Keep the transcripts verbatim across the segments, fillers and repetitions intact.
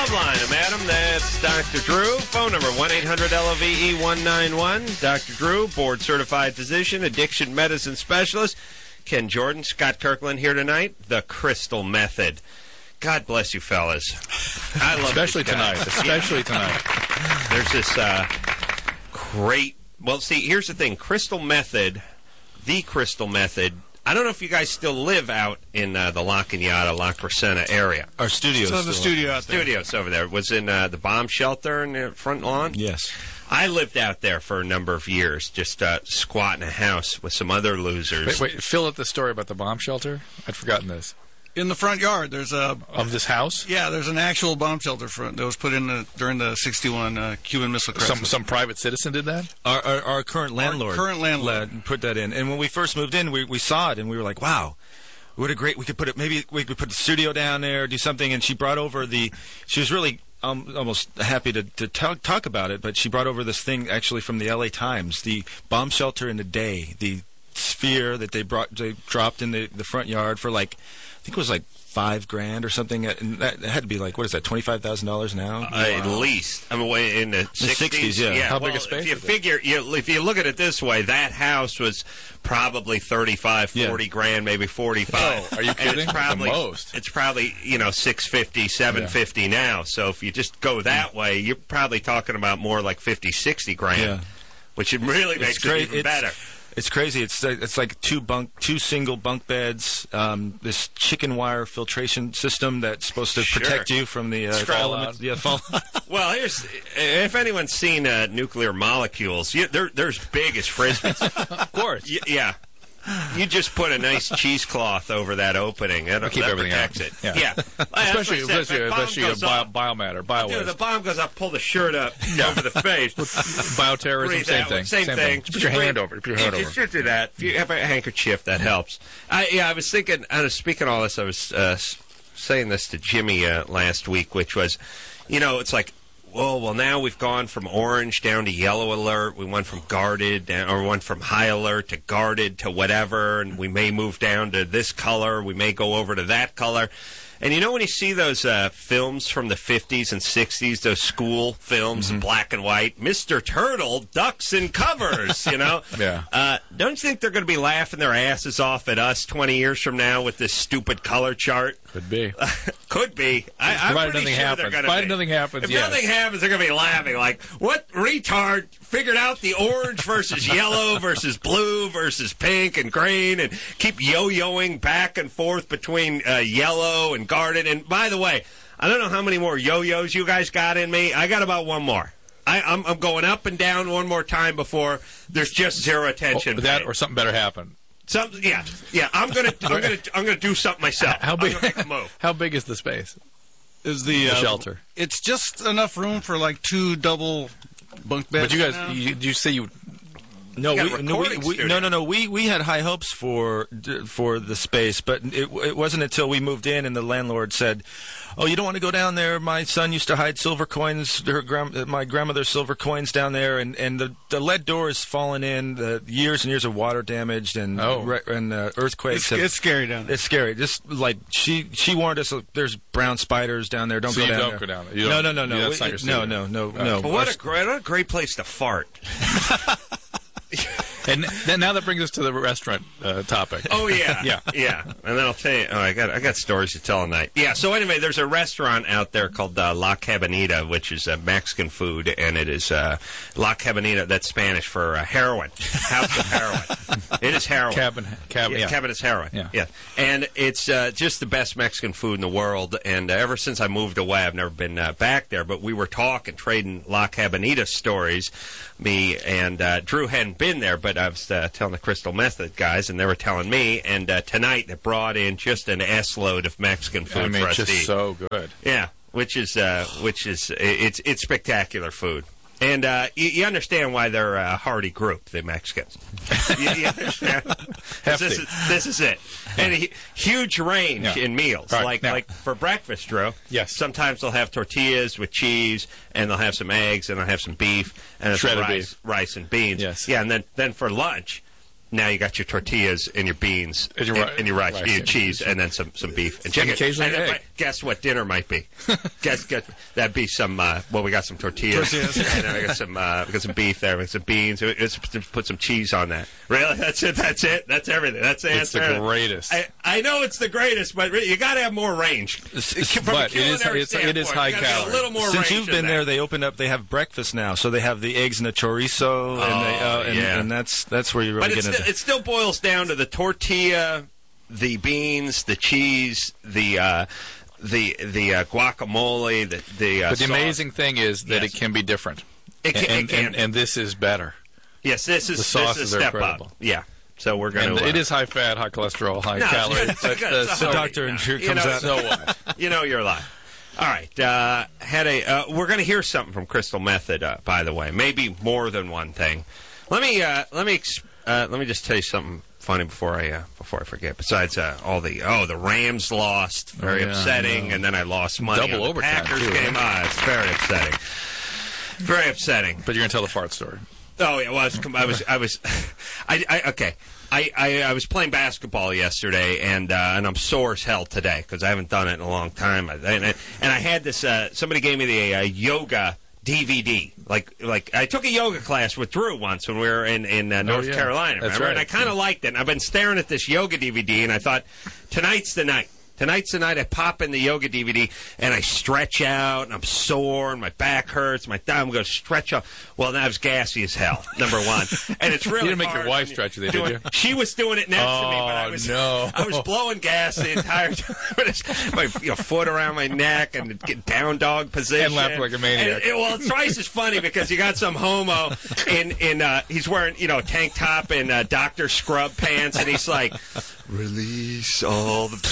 Love Line. I'm Adam. That's Doctor Drew. Phone number one eight hundred L O V E one nine one. Doctor Drew, board-certified physician, addiction medicine specialist. Ken Jordan, Scott Kirkland here tonight. The Crystal Method. God bless you, fellas. I love Especially tonight. Especially tonight. There's this uh, great... Well, see, here's the thing. Crystal Method, the Crystal Method... I don't know if you guys still live out in uh, the La Cañada, La Crescenta area. Our studio's So the studio out there. Studio's over there. Was in uh, the bomb shelter in the front lawn? Yes. I lived out there for a number of years, just uh, squatting a house with some other losers. Wait, wait, fill out the story about the bomb shelter? I'd forgotten this. In the front yard, there's a... Of this house? Yeah, there's an actual bomb shelter front that was put in the, during the sixty-one uh, Cuban Missile Crisis. Some some private citizen did that? Our, our, our current landlord, current landlord. led- put that in. And when we first moved in, we, we saw it, and we were like, wow, what a great... We could put it... Maybe we could put the studio down there, do something. And she brought over the... She was really um, almost happy to, to talk, talk about it, but she brought over this thing actually from the L A Times, the bomb shelter in the day, the sphere that they brought, they dropped in the, the front yard for like... I think it was like five grand or something. And that had to be like, what is that, twenty-five thousand dollars now? Uh, At least. I mean, way in the sixties. sixties, yeah. How well, big a space If you is it? figure, you, if you look at it this way, that house was probably thirty-five, forty Yeah. grand, maybe forty-five. Oh, are you And kidding? It's probably, The most. It's probably, you know, six fifty, seven fifty now. So if you just go that way, you're probably talking about more like fifty, sixty grand, Yeah. which it really makes great. it even It's- better. It's crazy. It's uh, it's like two bunk, two single bunk beds. Um, this chicken wire filtration system that's supposed to Sure. protect you from the uh, Fallout. elements. Yeah, fall. Well, here's if anyone's seen uh, nuclear molecules, you, they're they're as big as frisbees. Of course. Y- yeah. You just put a nice cheesecloth over that opening. That, keep that everything protects out. it. Yeah. Yeah. Especially, That's what I said. especially, If that bomb especially uh, goes bio, off- biomatter, Dude, bio-waste. the bomb goes up, pull the shirt up over the face. Bioterrorism, Breathe same out. thing. Same, thing. Just put your hand over it. Put your head You over it. should do that. If you have a handkerchief, that helps. I, yeah, I was thinking, I was speaking all this, I was uh, s- saying this to Jimmy uh, last week, which was, you know, it's like, oh, well, now we've gone from orange down to yellow alert. We went from guarded down, or went from high alert to guarded to whatever, and we may move down to this color. We may go over to that color. And you know when you see those uh, films from the fifties and sixties, those school films, Mm-hmm. black and white, Mister Turtle ducks and covers, you know? Yeah. Uh, don't you think they're going to be laughing their asses off at us twenty years from now with this stupid color chart? Could be. Could be. I, I'm Provided pretty nothing sure happens. they're going to Provided be. nothing happens, If yes. nothing happens, they're going to be laughing like, what retard figured out the orange versus yellow versus blue versus pink and green and keep yo-yoing back and forth between uh, yellow and guarded. And by the way, I don't know how many more yo-yos you guys got in me. I got about one more. I, I'm, I'm going up and down one more time before there's just zero attention. Or that paid. or something better happen. Something, yeah, yeah. I'm gonna, I'm gonna, I'm gonna do something myself. How big? I'm gonna make a move. How big is the space? Is the, The uh, shelter. It's just enough room for like two double bunk beds. But you guys, now. you, did you say you? No, You got a we, no, we, recording we, studio. no, no, no. We we had high hopes for for the space, but it, it wasn't until we moved in and the landlord said, "Oh, you don't want to go down there. My son used to hide silver coins. Her grand, my grandmother's silver coins down there, and, and the, the lead door has fallen in. The years and years of water damaged and Oh. re, and uh, earthquakes. It's, have, it's scary down there. It's scary. Just like she she warned us, look, there's brown spiders down there. Don't So go you down don't there. go down there. You No, don't- no, no, yeah, no. that's not your no, secret. no, no, Oh. no. But what a great, what a great place to fart. And then now that brings us to the restaurant uh, topic. Oh yeah, Yeah. yeah. And then I'll tell you. Oh, I got, I got stories to tell tonight. Yeah. So anyway, there's a restaurant out there called uh, La Cabanita, which is uh, Mexican food, and it is uh, La Cabanita. That's Spanish for uh, heroin, house of heroin. It is heroin. Cabin, cabin, yeah. Cabin is heroin. Yeah. yeah. And it's uh, just the best Mexican food in the world. And uh, ever since I moved away, I've never been uh, back there. But we were talking, trading La Cabanita stories. Me and uh, Drew hadn't been there, but I was uh, telling the Crystal Method guys, and they were telling me. And uh, tonight they brought in just an S load of Mexican food I mean, for us just to eat. so good. Yeah, which is uh, which is it's it's spectacular food. And uh, you, you understand why they're a hardy group, the Mexicans. you, you understand? 'Cause this, is, this is it. And a hu- huge range Yeah. in meals. All right, like now- like for breakfast, Drew. Yes. Sometimes they'll have tortillas with cheese, and they'll have some eggs, and they'll have some beef, and some Shredded rice, beef. rice and beans. Yes. Yeah, and then, then for lunch, now you got your tortillas and your beans and your, and, and your rice, rice and your and cheese, and then some, some beef and chicken. And occasionally and egg. Might, guess what dinner might be? guess, guess that'd be some. Uh, well, we got some tortillas, Tortillas. and then we got some. Uh, we got some beef there. We got some beans. Let's put some cheese on that. Really? That's it. That's it. That's everything. That's the It's answer. the greatest. I, I know it's the greatest, but you got to have more range. From But a it is- culinary it's- it is standpoint, high you gotta get calorie. A little more Since range you've in been that. there, they opened up. They have breakfast now, so they have the eggs and the chorizo, and, they, uh, Oh, and, yeah. and that's that's where you really But get it's into. still, it still boils down to the tortilla, the beans, the cheese, the uh, the the uh, guacamole, the the. Uh, But the sauce. amazing thing is that Yes. it can be different. It can, and, it can. and, and this is better. yes, this is the sauces this is a are step incredible. up. Yeah, so we're going And to. it is high fat, high cholesterol, high No, calorie. it's but, good. uh, It's a so, hearty- doctor and sure you comes know, out. so what? You know you're alive. All right, uh, had a. Uh, we're going to hear something from Crystal Method, uh, by the way. Maybe more than one thing. Let me uh, let me ex- uh, let me just tell you something funny before I uh, before I forget. Besides uh, all the oh the Rams lost, very Oh, yeah, upsetting, no. and then I lost money Double on the overtime, Packers too, game. right? Ah, it's very upsetting. Very upsetting. But you're going to tell the fart story. Oh yeah, well, I was, I was, I was, I, I okay. I, I, I was playing basketball yesterday, and uh, and I'm sore as hell today because I haven't done it in a long time. And, and I had this. Uh, somebody gave me the uh, yoga D V D. Like like I took a yoga class with Drew once when we were in in uh, North yeah. Carolina. That's Remember? right. And I kind of liked it. And I've been staring at this yoga D V D, and I thought tonight's the night. Tonight's the night I pop in the yoga D V D and I stretch out and I'm sore and my back hurts. My thumb goes stretch out. Well, now I was gassy as hell. Number one, and it's really You didn't make your hard wife when stretch it, doing- did you? She was doing it next to me, but I Oh, was no. I was blowing gas the entire time. my you know, foot around my neck and get down dog position And laugh like a maniac. And it- well, it's twice as funny because you got some homo in in uh, he's wearing you know a tank top and uh, doctor scrub pants, and he's like. Release all the.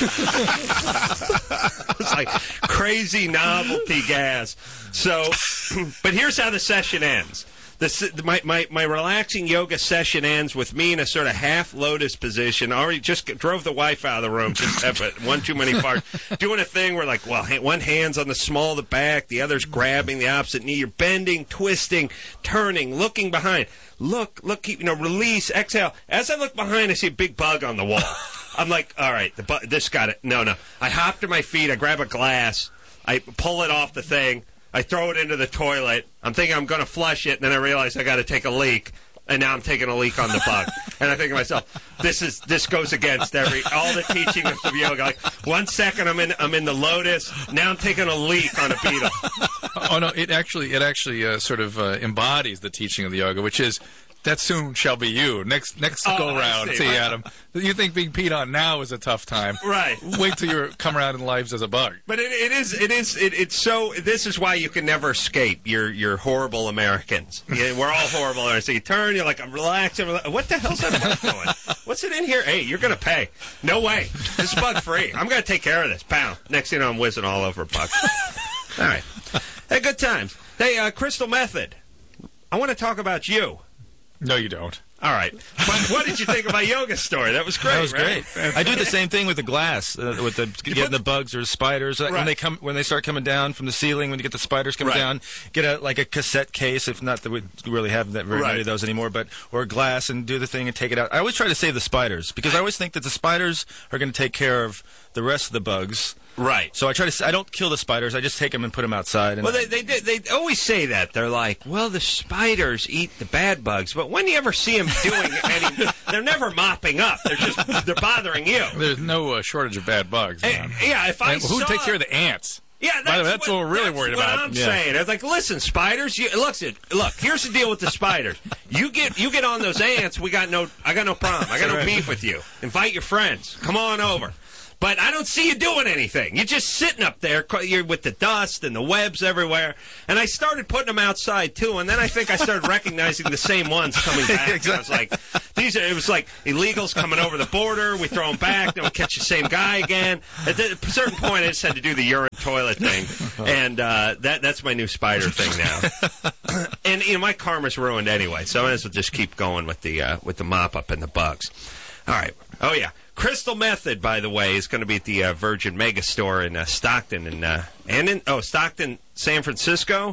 It's like crazy novelty gas. So, but here's how the session ends. The, my, my, my relaxing yoga session ends with me in a sort of half lotus position. I already just drove the wife out of the room. Just have a, one too many parts. Doing a thing where, like, well, one hand's on the small of the back, the other's grabbing the opposite knee. You're bending, twisting, turning, looking behind. Look, look, you know, release, exhale. As I look behind, I see a big bug on the wall. I'm like, all right, the bu- this got it. No, no. I hop to my feet. I grab a glass. I pull it off the thing. I throw it into the toilet. I'm thinking I'm going to flush it, and then I realize I got to take a leak. And now I'm taking a leak on the bug. And I think to myself, this is this goes against every all the teachings of yoga. Like one second I'm in I'm in the lotus, now I'm taking a leak on a beetle. Oh no! It actually, it actually uh, sort of uh, embodies the teaching of the yoga, which is that soon shall be you. Next, next Oh, go I round. see. See, Right. Adam. You think being peed on now is a tough time? Right. Wait till you come around in lives as a bug. But it, it is it is it, it's so. This is why you can never escape. You're you're horrible Americans. Yeah, we're all horrible. So you turn, you're like I'm relaxed. I'm relaxed. What the hell's that bug doing? What's it in here? Hey, you're gonna pay. No way. This is bug free. I'm gonna take care of this. Pow. Next thing you know, I'm whizzing all over bugs. All right. Hey, good times. Hey, uh, Crystal Method. I want to talk about you. No, you don't. All right. But what did you think of my yoga story? That was great. That was right? great. I do the same thing with the glass, uh, with the getting put- the bugs or spiders. Uh, Right. When they come, when they start coming down from the ceiling, when you get the spiders coming Right. down, get a like a cassette case. If not that we really have that very Right. many of those anymore, but or glass and do the thing and take it out. I always try to save the spiders because I always think that the spiders are going to take care of the rest of the bugs. Right. So I try to. s- I don't kill the spiders. I just take them and put them outside. And Well, they, they they they always say that. They're like, well, the spiders eat the bad bugs, but when do you ever see them doing any? They're never mopping up. They're just they're bothering you. There's no uh, shortage of bad bugs. Hey, man. yeah, if I And who saw, takes care of the ants? Yeah, that's, By the way, that's what we're really worried what about. I'm Yeah. saying. It's like, listen, spiders. You, look, look. Here's the deal with the spiders. You get you get on those ants. We got no. I got no problem. I got no beef with you. Invite your friends. Come on over. But I don't see you doing anything. You're just sitting up there you're with the dust and the webs everywhere. And I started putting them outside, too. And then I think I started recognizing the same ones coming back. Exactly. I was like, these are, it was like illegals coming over the border. We throw them back. Then we catch the same guy again. At a certain point, I just had to do the urine toilet thing. And uh, that that's my new spider thing now. And, you know, my karma's ruined anyway. So I might as well just keep going with the, uh, with the mop-up and the bugs. All right. Oh, yeah. Crystal Method, by the way, is going to be at the uh, Virgin Mega Store in uh, Stockton and uh, and in oh Stockton, San Francisco,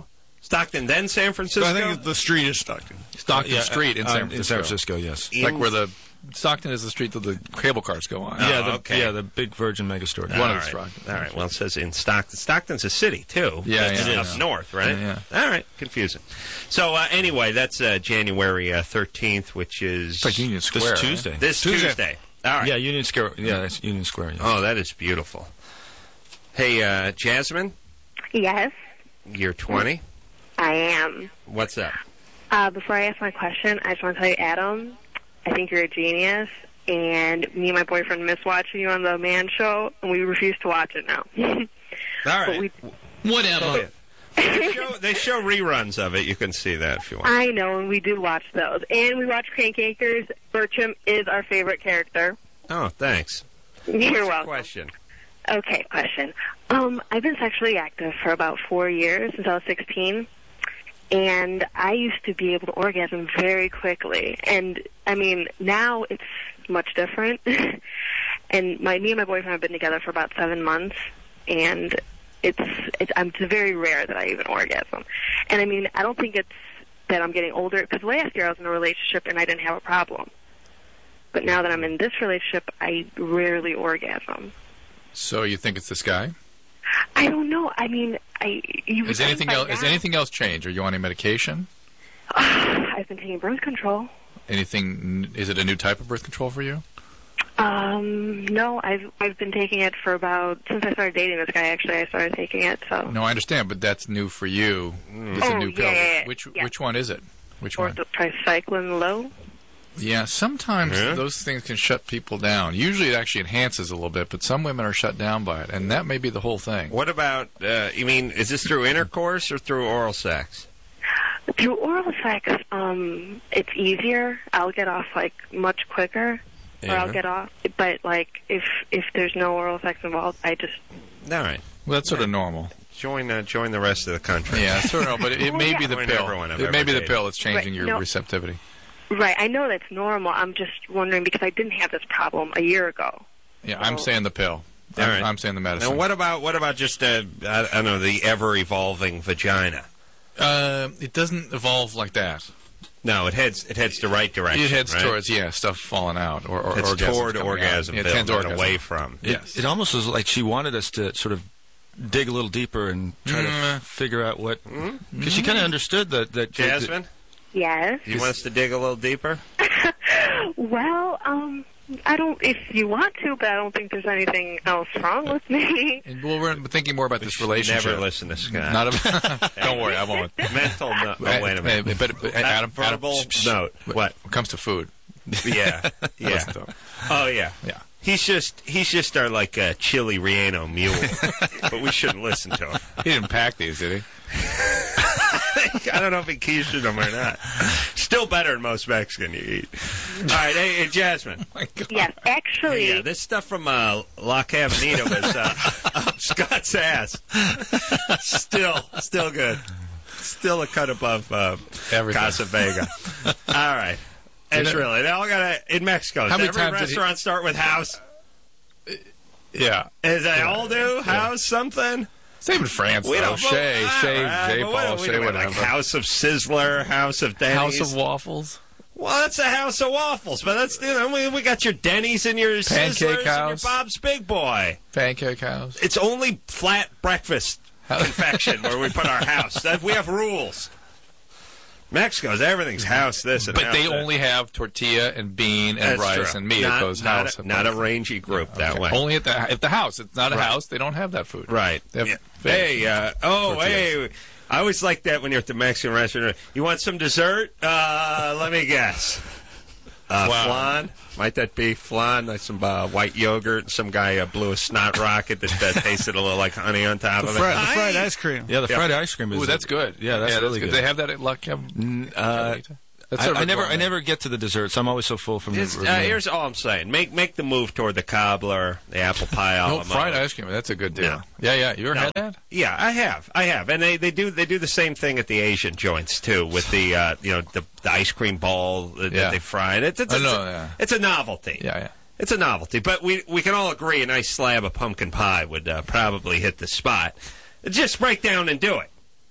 Stockton, then San Francisco? I think the street is Stockton. Stockton Yeah, Street in uh, San in Francisco. San Francisco, yes. In- Like where the Stockton is the street that the cable cars go on. Oh, yeah, the, okay. yeah, the big Virgin megastore. One All of the right. Stockton. All right. Well, it says in Stockton. Stockton's a city too. Yeah, That's yeah, up yeah. north, right? Yeah, All right. Confusing. So uh, anyway, that's uh, January uh, thirteenth, which is It's like Union Square. This right? Tuesday. this Tuesday. Tuesday. All right. Yeah, Union Square. Yeah, that's Union Square. Yes. Oh, that is beautiful. Hey, uh, Jasmine, Yes, you're twenty. I am. What's up? Uh, before I ask my question, I just want to tell you, Adam, I think you're a genius. And me and my boyfriend miss watching you on the Man Show, and we refuse to watch it now. All But right. we, Whatever. They show, they show reruns of it. You can see that if you want. I know, and we do watch those. And we watch Crankacres. Bertram is our favorite character. Oh, thanks. You're welcome. Question. Okay, question. Um, I've been sexually active for about four years, since I was sixteen. And I used to be able to orgasm very quickly. And, I mean, now it's much different. And my me and my boyfriend have been together for about seven months. And it's, it's, I'm, it's very rare that I even orgasm. And, I mean, I don't think it's that I'm getting older. Because last year I was in a relationship and I didn't have a problem. But now that I'm in this relationship, I rarely orgasm. So you think it's this guy? I don't know. I mean, I you. would Is think anything by else? Is now- anything else changed? Are you on any medication? I've been taking birth control. Anything? Is it a new type of birth control for you? Um, no, I've I've been taking it for about since I started dating this guy. Actually, I started taking it. So No, I understand, but that's new for you. It's Oh, a new yeah, pill. yeah, yeah. Which Yeah. which one is it? Which one? orthotricycline low. Yeah, sometimes Yeah. those things can shut people down. Usually it actually enhances a little bit, but some women are shut down by it, and that may be the whole thing. What about? Uh, you mean is this through intercourse or through oral sex? Through oral sex, um, it's easier. I'll get off like much quicker, or Yeah. I'll get off. But like if if there's no oral sex involved, I just All right. Well, that's sort of normal. Join uh, join the rest of the country. Yeah, sort of, but it, it may be the Join pill. everyone I've It may ever be the dated. pill that's changing Right, your no. receptivity. right. I know that's normal. I'm just wondering because I didn't have this problem a year ago. Yeah, I'm Oh. saying the pill. All I'm, right. I'm saying the medicine. Now, what about what about just uh, I, I don't know the ever evolving vagina? Uh, it doesn't evolve like that. No, it heads it heads the right direction. It heads right? towards yeah stuff falling out or, or it's orgasms toward coming orgasm, out. Yeah, Bill, it tends not orgasm. away from. It, Yes. it almost was like she wanted us to sort of dig a little deeper and try Mm. to figure out what. Because she kind of understood that. that Jasmine, Yes. you want us to dig a little deeper? Well, um, I don't. If you want to, but I don't think there's anything else wrong with me. And, well, we're thinking more about this relationship. Never listen to Scott. Not a, don't worry, I won't. Mental note. Oh, wait a minute. But, but, Not Adam, verbal Adam, shh, shh. note. What? When it comes to food, Yeah, yeah. listen to him. Oh yeah, Yeah. He's just he's just our like uh, chili relleno mule, but we shouldn't listen to him. He didn't pack these, did he? I don't know if he quiche them or not. Still better than most Mexican you eat. All right, hey, hey Jasmine. My God. Yes, actually, Yeah, this stuff from uh, La Cavanita was uh, up Scott's ass. Still, still good. Still a cut above uh, Everything. Casa Vega. All right. It's You know- really, they all got to, in Mexico, How does many every times did he- restaurant start with house? Yeah. Is they all do? House something? Same in France, We though. don't Shay, all Shay, right, J. but what- Paul, we Shay, don't have, whatever. Like House of Sizzler, House of Denny's. House of Waffles. Well, that's a House of Waffles, but that's, you know, we, we got your Denny's and your Pancake Sizzlers and your House. Bob's Big Boy. Pancake House. It's only flat breakfast confection where we put our house. That, we have rules. Mexico's everything's house this and But house they that. only have tortilla and bean and That's rice true. and meat Not, at those not houses. A, not a rangy group that Okay. way. Only at the at the house. It's not a Right. house. They don't have that food. Right. They have Yeah. fish. Hey, uh, oh, Tortillas. hey. I always like that when you're at the Mexican restaurant. You want some dessert? Uh, let me guess. Uh, Wow. flan? Might that be flan? Like some uh, white yogurt. And some guy uh, blew a snot rocket that uh, tasted a little like honey on top The of fried, it. the fried ice cream. Yeah, the Yeah. fried ice cream is. Ooh, that's good. Yeah, that's really good. They have that at La Cam. N- uh, That's I, sort of I a never, I gourmet. never get to the desserts. I'm always so full from It's, the. uh, here's all I'm saying. Make make the move toward the cobbler, the apple pie. a No, la fried mode. ice cream. That's a good deal. No. Yeah, yeah. You ever No. had that? Yeah, I have, I have, and they, they do they do the same thing at the Asian joints too, with the uh, you know the, the ice cream ball that, Yeah. that they fry. It's it's, I it's, know, a, yeah. it's a novelty. Yeah, yeah. It's a novelty, but we we can all agree a nice slab of pumpkin pie would uh, probably hit the spot. Just break down and do it.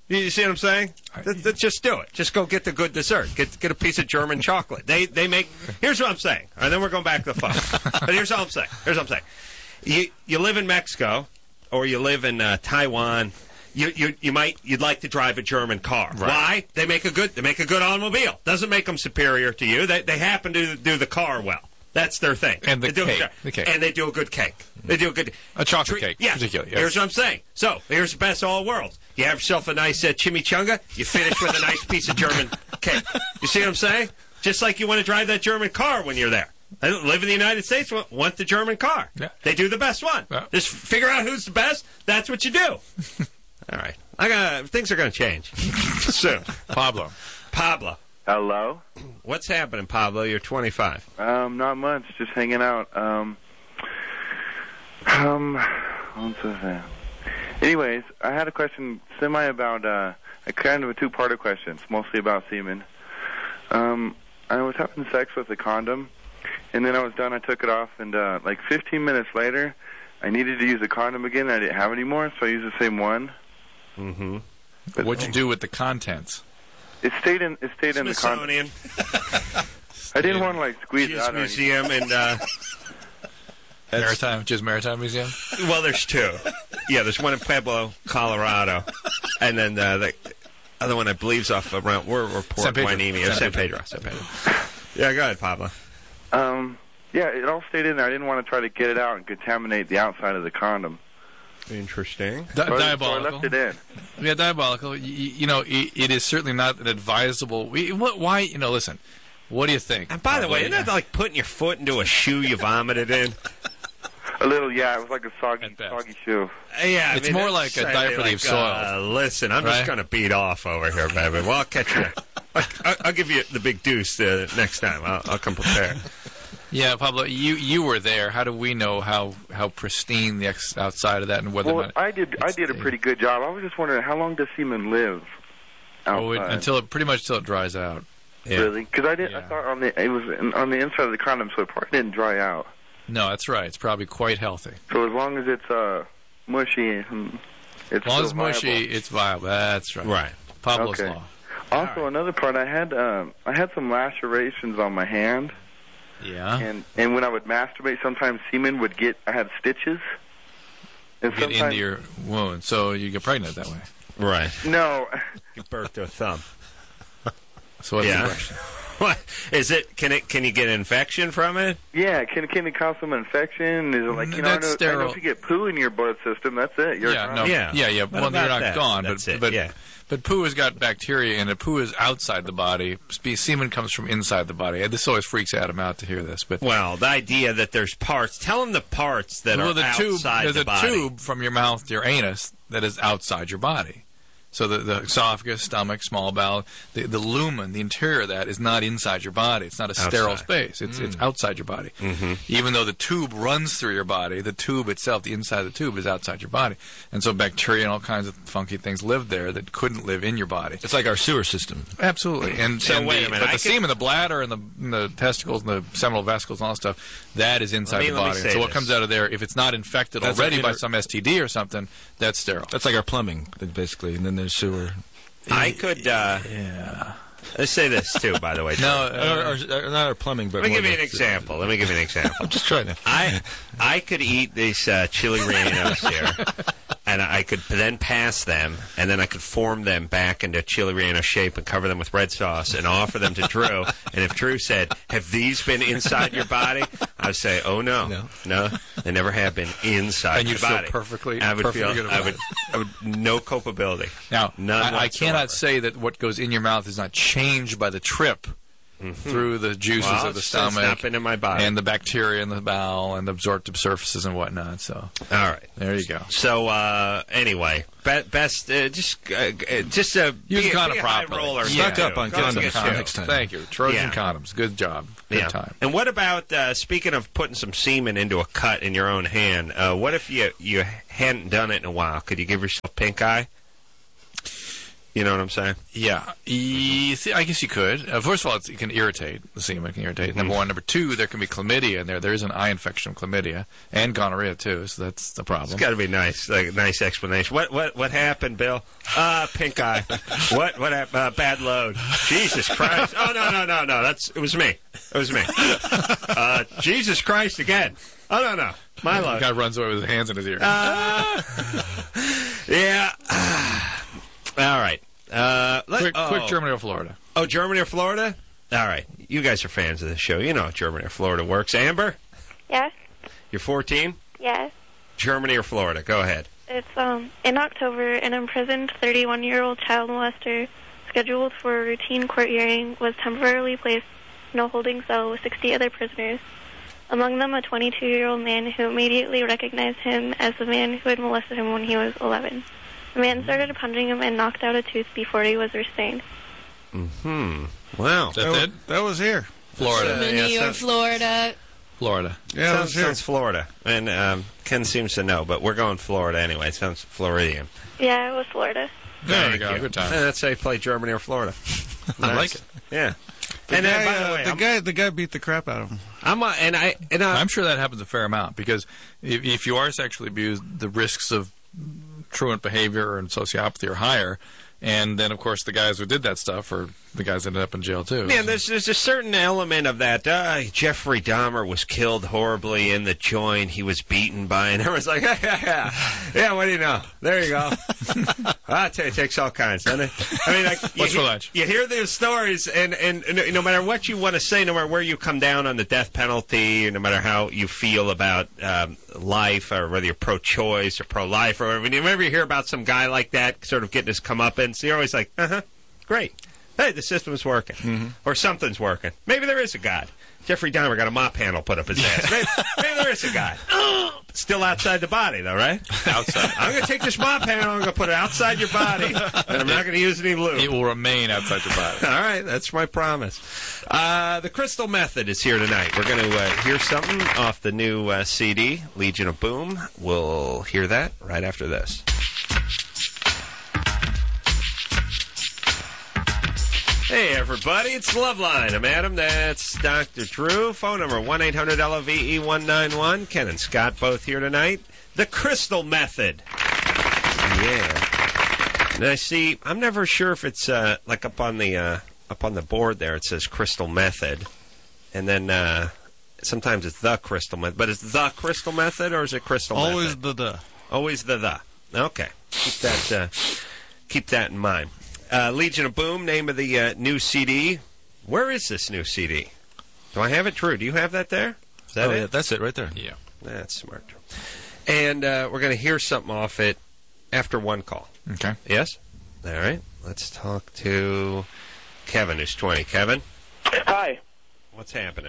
You see what I'm saying? Let's, let's just do it. Just go get the good dessert. Get get a piece of German chocolate. They they make. Here's what I'm saying. And then we're going back to the phone. But here's what I'm saying. Here's what I'm saying. You you live in Mexico, or you live in uh, Taiwan. You, you you might you'd like to drive a German car. Right. Why? They make a good they make a good automobile. Doesn't make them superior to you. They they happen to do the car well. That's their thing. And the They do cake. a- The cake. And they do a good cake. They do a good A chocolate Tre- cake, Yeah. particularly, yes. Here's what I'm saying. So here's the best of all worlds. You have yourself a nice uh, chimichanga. You finish with a nice piece of German cake. You see what I'm saying? Just like you want to drive that German car when you're there. I live in the United States. Want- Want the German car? Yeah. They do the best one. Yeah. Just figure out who's the best. That's what you do. All right. I got things are going to change soon. Pablo. Pablo, Hello. what's happening, Pablo? You're twenty-five. Um, not much. Just hanging out. Um, um, what's the thing? Anyways, I had a question semi about uh, a kind of a two-parter question. It's mostly about semen. Um, I was having sex with a condom, and then I was done. I took it off, and uh, like fifteen minutes later, I needed to use a condom again. And I didn't have any more, so I used the same one. Mm-hmm. What'd you do with the contents? It stayed in. It stayed in the condom. Smithsonian, I didn't want to like squeeze it Jizz out. Or anything. Museum, and uh, Maritime, just Maritime Museum? well, there's two. Yeah, there's one in Pueblo, Colorado, and then uh, the other one I believe is off around we're, we're Port San Pedro. Hueneme or San San Pedro. San Pedro. Yeah, go ahead, Pablo. Um, yeah, it all stayed in there. I didn't want to try to get it out and contaminate the outside of the condom. Interesting. Di- So I- so I diabolical. left it in. Yeah, diabolical. Y- y- You know, it, it is certainly not an advisable. we- What? Why? You know, listen. What do you think? And by the way, Pablo? isn't that like putting your foot into a shoe you vomited in? A little, yeah. It was like a soggy, At best. soggy shoe. Yeah, I It's mean, more that's like a slightly diaper like, you've soiled. Uh, listen, I'm Right? just going to beat off over here, baby. Well, I'll catch you. I'll, I'll, I'll give you the big deuce uh, next time. I'll, I'll come prepared. Yeah, Pablo, you you were there. How do we know how, how pristine the ex- outside of that and whether or Well, not I did. I did a pretty good job. I was just wondering, how long does semen live oh, it, outside? until it pretty much till it dries out? Yeah. Really? Because I didn't. Yeah. I thought on the it was in, on the inside of the condom, so it probably didn't dry out. No, that's right. It's probably quite healthy. So as long as it's uh mushy, hmm, it's As long as it's still mushy, viable. it's viable. That's right. Right. Pablo's Okay. law. Also, another part, I had um, I had some lacerations on my hand, Yeah. and and when I would masturbate, sometimes semen would get. I had stitches. And Get sometimes, into your wound, so you get pregnant that way. Right. no, Give birth to a thumb. So what's the Yeah. question? What is it? Can it? Can you get an infection from it? yeah, can can it cause some infection? Is it like you know, I That's know, I know sterile. if you get poo in your blood system, that's it. You're yeah, done. no, Yeah. yeah, yeah. What Well, about you're not that? gone, That's but it, but yeah. but poo has got bacteria in it. Poo is outside the body. Spe- Semen comes from inside the body. And this always freaks Adam out to hear this, but Well, the idea that there's parts. Tell them the parts that well, are the tube outside there's the a body. tube from your mouth to your anus that is outside your body. So the, the esophagus, stomach, small bowel, the, the lumen, the interior of that is not inside your body. It's not a sterile Outside. space. It's it's outside your body. Mm-hmm. Even though the tube runs through your body, the tube itself, the inside of the tube, is outside your body. And so bacteria and all kinds of funky things live there that couldn't live in your body. It's like our sewer system. Absolutely. And So and wait the, a minute, But I the could- semen, the bladder, and the, and the testicles, and the seminal vesicles, and all that stuff, that is inside Let me- the let me body. say So what this. comes out of there, if it's not infected That's already our by inner- some S T D or something, that's sterile. That's like our plumbing, basically, and then there's sewer. I could. Uh, Yeah. let's say this too, by the way. No, Our, uh, our, not our plumbing, but Let me more give you the- an example. Let me give you an example. I'm just trying to. I I could eat these uh, chili rellenos here, and I could then pass them, and then I could form them back into chili relleno shape and cover them with red sauce and offer them to Drew. And if Drew said, "Have these been inside your body?" I would say, "Oh no, No. no, they never have been inside And your you'd feel body." perfectly- I would perfectly feel. good I about would. it. I would. No culpability. Now, None I, I whatsoever. cannot say that what goes in your mouth is not changed by the trip through the juices Well, of the it's- it's stomach not been in my body. and the bacteria in the bowel and the absorptive surfaces and whatnot. So All right. there you go. So uh, anyway, be- best uh, just uh, uh, just uh, Use be, a condom be a high properly. roller. Stock Yeah. up on Don't condoms get for you. next time. Thank you. Trojan Yeah. condoms. Good job. Good Yeah. time. And what about uh, speaking of putting some semen into a cut in your own hand? Uh, what if you you hadn't done it in a while? Could you give yourself pink eye? You know what I'm saying? Yeah. E- see, I guess you could. Uh, first of all, it's, it can irritate. The semen can irritate. Mm-hmm. Number one. Number two, there can be chlamydia in there. There is an eye infection of chlamydia and gonorrhea, too, so that's the problem. It's got to be nice, like a nice explanation. What what what happened, Bill? Uh, pink eye. what what happened? Uh, bad load. Jesus Christ! Oh no no no no! That's it was me. It was me. Uh, Jesus Christ again. Oh no no, my The load. guy runs away with his hands in his ear. Uh, yeah. All right. Uh, let, quick, oh. quick Germany or Florida. Oh, Germany or Florida? All right. You guys are fans of the show. You know how Germany or Florida works. Amber, Yes, you're fourteen? yes. Germany or Florida? Go ahead. It's um in October, an imprisoned thirty-one-year-old child molester scheduled for a routine court hearing was temporarily placed in a holding cell with sixty other prisoners, among them a twenty-two-year-old man who immediately recognized him as the man who had molested him when he was eleven. The man started punching him and knocked out a tooth before he was restrained. Hmm. Wow. That's that, it? that was here. Florida. Uh, yeah, Germany or sounds- Florida. Florida. Yeah, that sounds, was here. sounds Florida. And um, Ken seems to know, but we're going Florida anyway. It sounds Floridian. Yeah, it was Florida. There Thank we go. you. Good time. Uh, that's how you play Germany or Florida. I Nice. like it. Yeah. The, and guy, then, by the uh, way, the I'm, guy, the guy beat the crap out of him. I'm uh, and I and I, I'm sure that happens a fair amount because if, if you are sexually abused, the risks of truant behavior and sociopathy are higher. And then, of course, the guys who did that stuff are the guys that ended up in jail, too. Man, there's, there's a certain element of that. Uh, Jeffrey Dahmer was killed horribly in the joint. He was beaten by, and everyone's like, yeah, yeah, yeah. Yeah, what do you know? There you go. I tell you, it takes all kinds, doesn't it? I mean, like, you What's for hear, lunch? you hear these stories, and, and, and no matter what you want to say, no matter where you come down on the death penalty, no matter how you feel about um, life, or whether you're pro-choice or pro-life, or whatever, whenever you hear about some guy like that sort of getting his comeuppance, you're always like, uh-huh, great. Hey, the system's working. Mm-hmm. Or something's working. Maybe there is a God. Jeffrey Dahmer got a mop handle put up his ass. Maybe, maybe there is a God. Still outside the body, though, right? Outside. I'm going to take this mop handle, I'm going to put it outside your body, and I'm not going to use any lube. It will remain outside your body. All right, that's my promise. Uh, the Crystal Method is here tonight. We're going to uh, hear something off the new uh, C D, Legion of Boom. We'll hear that right after this. Hey, everybody, it's Loveline. I'm Adam. That's Doctor Drew. Phone number one eight hundred L O V E one nine one. Ken and Scott both here tonight. The Crystal Method. Yeah. And I see, I'm never sure if it's uh, like up on the uh, up on the board there, it says Crystal Method. And then uh, sometimes it's the Crystal Method. But is the Crystal Method or is it Crystal Always Method? the the. Always the the. Okay. Keep that, uh, keep that in mind. Uh, Legion of Boom, name of the uh, new C D. Where is this new C D? Do I have it, Drew? Do you have that there? Is that oh, it? yeah, that's it right there. Yeah. That's smart, Drew. And uh, we're going to hear something off it after one call. Okay. Yes? All right. Let's talk to Kevin, who's twenty. Kevin, Hi. what's happening?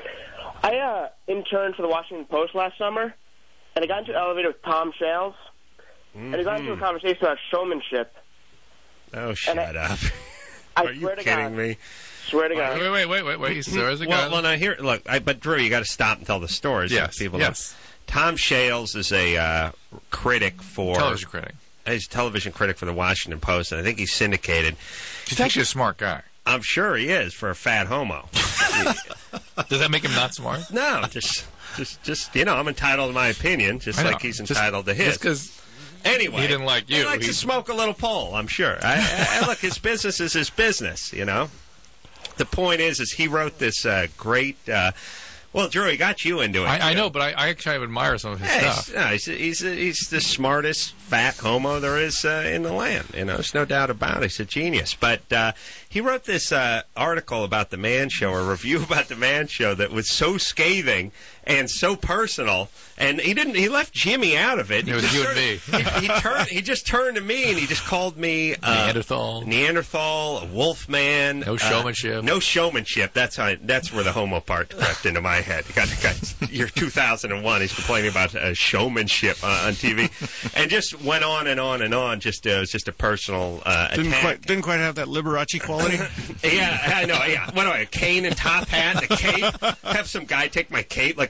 I uh, interned for the Washington Post last summer, and I got into an elevator with Tom Shales, and we got into a conversation about showmanship. Oh, shut I- up. I Are you swear to kidding God. me? Swear to God. Wait, wait, wait, wait, wait. So is a Well, guy. well, now here, look, I, but Drew, you got to stop and tell the stories. so Yes, people yes. know. Tom Shales is a uh, critic for Television critic. He's a television critic for the Washington Post, and I think he's syndicated. He's actually a smart guy. I'm sure he is for a fat homo. Does that make him not smart? No, just, just, just you know, I'm entitled to my opinion, just I know. like he's Just- entitled to his. Just because Anyway, he didn't like you. He likes He- to smoke a little pole, I'm sure. I, I, look, his business is his business, you know. The point is, is he wrote this uh, great. Uh, well, Drew, he got you into it. I, I too. know, but I, I actually admire some of his Yeah, stuff. he's, no, he's, he's, he's the smartest fat homo there is uh, in the land. You know, there's no doubt about it. He's a genius. But uh, he wrote this uh, article about the Man Show, a review about the Man Show that was so scathing and so personal. And he didn't. He left Jimmy out of it. It was He you and just me. turned- He, he turned. He just turned to me and he just called me uh, Neanderthal. Neanderthal, a wolf man. No uh, showmanship. no showmanship. That's how. That's where the homo part crept into my head. You got the guy. Year two thousand one. He's complaining about uh, showmanship uh, on T V, and just went on and on and on. Just uh, it was just a personal uh, Didn't attack. quite didn't quite have that Liberace quality. Yeah, I know. Yeah, what do I? A cane and top hat, and a cape. Have some guy take my cape, like my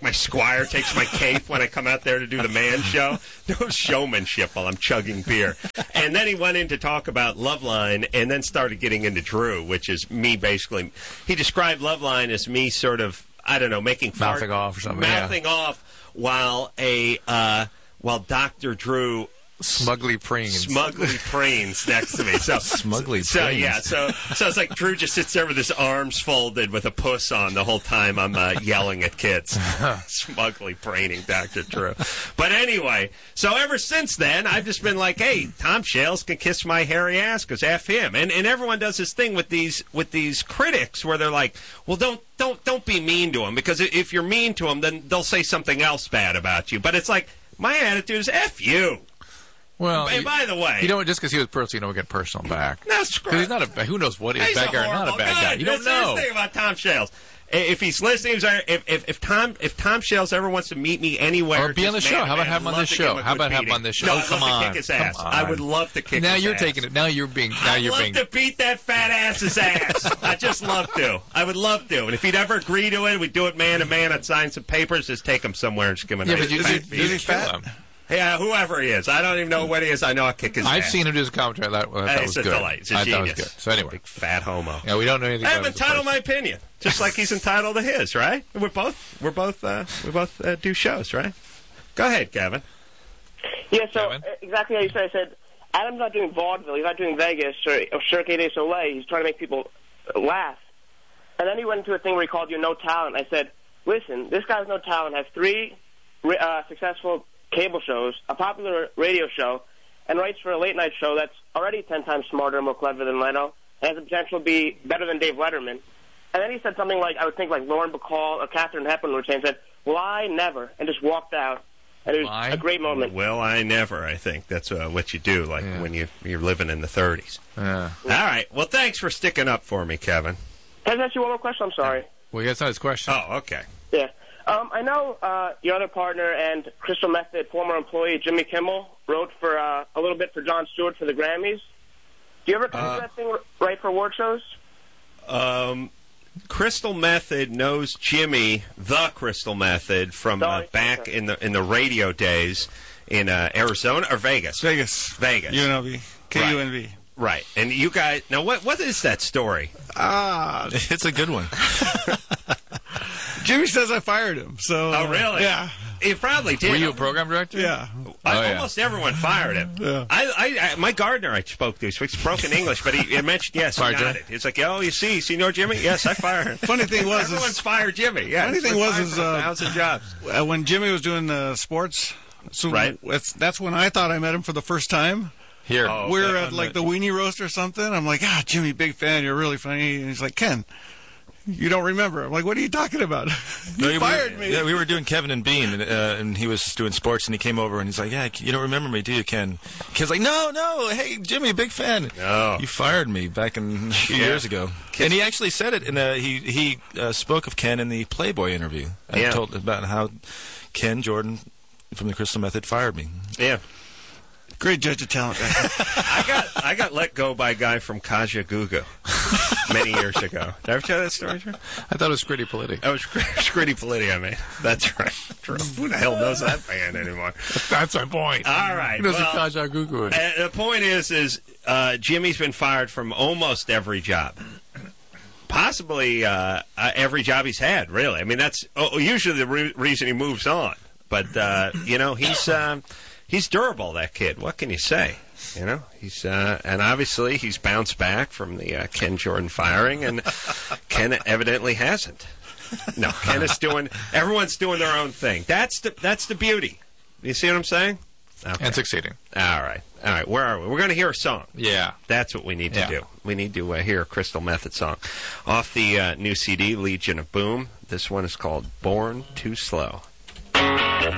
my squire takes my cape when I come out there to do the man show. No showmanship while I'm chugging beer. And then he went in to talk about Loveline and then started getting into Drew, which is me basically. He described Loveline as me sort of, I don't know, making fart, Mouthing off or something. Mouthing yeah. off while a uh, while Doctor Drew smugly preens, smugly preens next to me. So smugly so preens. yeah. So so it's like Drew just sits there with his arms folded with a puss on the whole time I'm uh, yelling at kids, smugly preening Doctor Drew. But anyway, so ever since then I've just been like, hey, Tom Shales can kiss my hairy ass because F him. And and everyone does this thing with these with these critics where they're like, well, don't. Don't don't be mean to him, because if you're mean to him, then they'll say something else bad about you. But it's like, my attitude is F you. Well, and by the way, you know, just because he was personal, you don't get personal back. No, screw. Because he's not a. Who knows what he's, bad guy or not a bad guy? You don't That's know. the thing about Tom Shales. If he's listening, if if, if Tom if Tom Shales ever wants to meet me anywhere, or be on the show, how about have him on this show? How about have him on this show? No, oh, I'd come love on, to kick his ass. Come on. I would love to kick. Now his you're ass. taking it. Now you're being. Now I'd you're love being. to beat that fat ass's ass. I just love to. I would love to. And if he'd ever agree to it, we'd do it man to man. I'd sign some papers, just take him somewhere and just give him a Yeah, nice but you, fat you, beat. you, you fat? Him. Yeah, whoever he is. I don't even know what he is. I know I'll kick his I've ass. seen him do his commentary. I thought, well, that Hey, was it's a good. delight. It's a I thought it was genius. good. So anyway. Big fat homo. Yeah, we don't know anything I'm about him as a entitled to my person. opinion, just like he's entitled to his, right? We're both, we're both, uh, we both uh, do shows, right? Go ahead, Kevin. Yeah, so Kevin? uh, exactly how you said. I said, Adam's not doing vaudeville. He's not doing Vegas or, or Cirque du Soleil. He's trying to make people laugh. And then he went into a thing where he called you no talent. I said, listen, this guy has no talent, has three uh, successful cable shows, a popular radio show, and writes for a late-night show that's already ten times smarter and more clever than Leno, and has the potential to be better than Dave Letterman. And then he said something like, I would think like Lauren Bacall or Katharine Hepburn would say, and said, well, I never, and just walked out. And it was Why? a great moment. Well, I never. I think that's uh, what you do, like Yeah. when you you're living in the thirties. Yeah. All right. Well, thanks for sticking up for me, Kevin. Can I ask you one more question? I'm sorry. Well, that's not his question. Oh, okay. Yeah. Um, I know uh, your other partner and Crystal Method former employee Jimmy Kimmel wrote for uh, a little bit for Jon Stewart for the Grammys. Do you ever come Uh, to that thing right for award shows? Um, Crystal Method knows Jimmy, the Crystal Method, from uh, Sorry. back Okay. in the in the radio days in uh, Arizona or Vegas. Vegas. Vegas. U N L V. K U N V. Right. And you guys, now what what is that story? Ah, It's a good one. Jimmy says I fired him. So. Oh, really? Yeah. You probably did. Were you a program director? Yeah. I, Oh, yeah. Almost everyone fired him. Yeah. I, I, I, my gardener I spoke to speaks broken English, but he, he mentioned yes, he Fired you? nodded. It's like, oh, you see, see, no Jimmy? Yes, I fired him. Funny thing was, is, Everyone's fired Jimmy. Yeah, Funny he's thing been was fired is, for a uh, thousand jobs. uh, when Jimmy was doing the sports, so Right. That's, that's when I thought I met him for the first time. Here. Oh. we were okay. at like the Weenie Roast or something. I'm like, ah, Jimmy, big fan. You're really funny. And he's like, Ken, you don't remember. I'm like, what are you talking about? you No, we fired were, me. Yeah, we were doing Kevin and Bean, and, uh, and he was doing sports, and he came over, and he's like, yeah, you don't remember me, do you, Ken? Ken's like, no, no, hey, Jimmy, big fan. No. You fired me back in a few Yeah. years ago. And he actually said it, and uh, he, he uh, spoke of Ken in the Playboy interview. I Yeah. told about how Ken Jordan from the Crystal Method fired me. Yeah. Great judge of talent. I got I got let go by a guy from Kaja Gugu many years ago. Did I ever tell you that story, Drew? I thought it was Gritty Politti. That was Scritty Politti, I mean. That's right. Drew. Who the hell knows that band anymore? That's my point. All right. He knows well, who Kaja Gugu is. Uh, the point is, is uh, Jimmy's been fired from almost every job. Possibly uh, uh, every job he's had, really. I mean, that's oh, usually the re- reason he moves on. But, uh, you know, he's uh, he's durable, that kid. What can you say? You know, he's uh, and obviously he's bounced back from the uh, Ken Jordan firing, and Ken evidently hasn't. No, Ken is doing. Everyone's doing their own thing. That's the that's the beauty. You see what I'm saying? Okay. And succeeding. All right, all right. Where are we? We're going to hear a song. Yeah. That's what we need to Yeah. do. We need to uh, hear a Crystal Method song off the uh, new C D, Legion of Boom. This one is called "Born Too Slow."